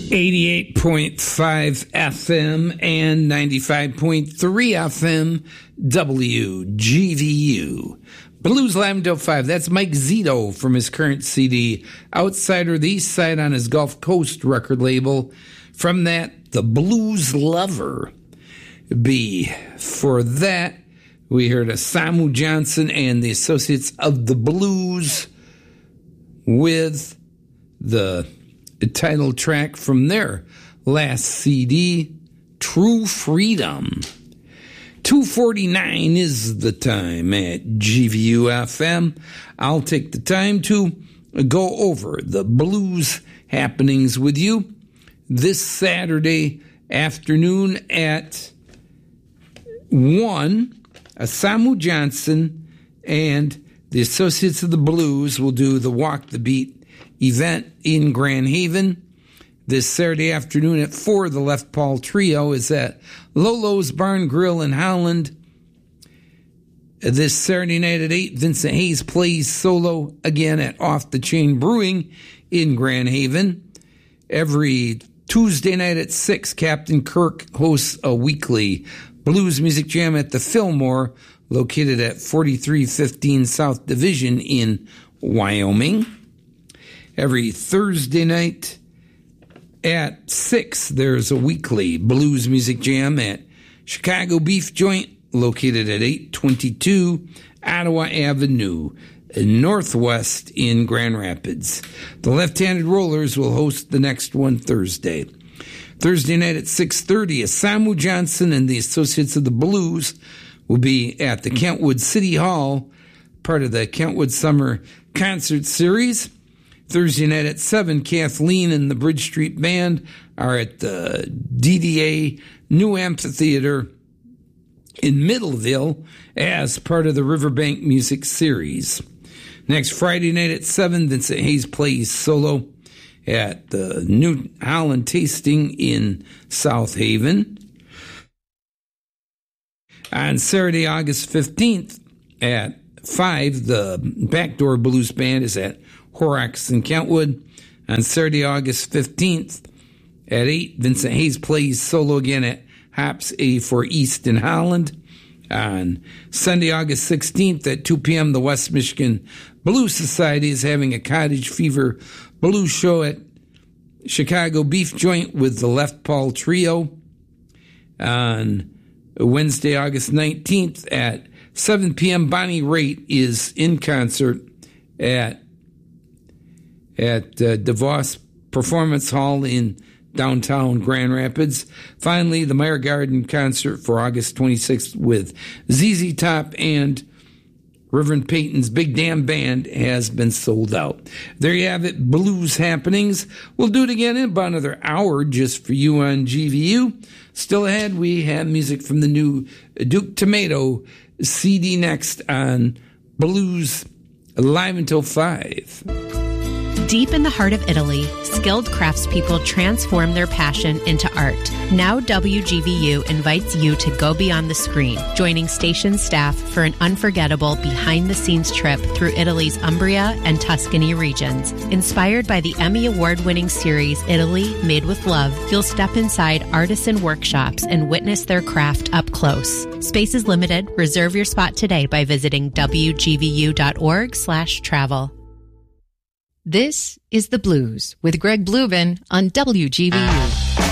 88.5 FM and 95.3 FM WGVU. Blues Live until 5. That's Mike Zito from his current CD, Outsider the East Side, on his Gulf Coast record label. From that, The Blues Lover. For that, we heard a Samu Johnson and the Associates of the Blues with the title track from their last CD, True Freedom. 2:49 is the time at GVU FM. I'll take the time to go over the blues happenings with you this Saturday afternoon at 1. Samu Johnson and the Associates of the Blues will do the Walk the Beat event in Grand Haven. This Saturday afternoon at 4, the Left Paul Trio is at Lolo's Barn Grill in Holland. This Saturday night at 8, Vincent Hayes plays solo again at Off the Chain Brewing in Grand Haven. Every Tuesday night at 6, Captain Kirk hosts a weekly blues music jam at the Fillmore, located at 4315 South Division in Wyoming. Every Thursday night at 6, there's a weekly blues music jam at Chicago Beef Joint, located at 822 Ottawa Avenue, Northwest in Grand Rapids. The Left-Handed Rollers will host the next one Thursday. Thursday night at 6:30, Samu Johnson and the Associates of the Blues will be at the Kentwood City Hall, part of the Kentwood Summer Concert Series. Thursday night at 7, Kathleen and the Bridge Street Band are at the DDA New Amphitheater in Middleville as part of the Riverbank Music Series. Next Friday night at 7, Vincent Hayes plays solo at the New Holland Tasting in South Haven. On Saturday, August 15th at 5, the Backdoor Blues Band is at Horrocks in Kentwood. On Saturday, August 15th at 8, Vincent Hayes plays solo again at Hops 84 East in Holland. On Sunday, August 16th at 2 p.m., the West Michigan Blues Society is having a Cottage Fever blues show at Chicago Beef Joint with the Left Paul Trio. On Wednesday, August 19th at 7 p.m., Bonnie Raitt is in concert at DeVos Performance Hall in downtown Grand Rapids. Finally, the Meyer Garden concert for August 26th with ZZ Top and Reverend Peyton's Big Damn Band has been sold out. There you have it, blues happenings. We'll do it again in about another hour just for you on GVU. Still ahead, we have music from the new Duke Tomato CD next on Blues Live until 5. Deep in the heart of Italy, skilled craftspeople transform their passion into art. Now WGVU invites you to go beyond the screen, joining station staff for an unforgettable behind-the-scenes trip through Italy's Umbria and Tuscany regions. Inspired by the Emmy Award-winning series Italy Made with Love, you'll step inside artisan workshops and witness their craft up close. Space is limited. Reserve your spot today by visiting wgvu.org/travel. This is The Blues with Greg Bluevin on WGVU.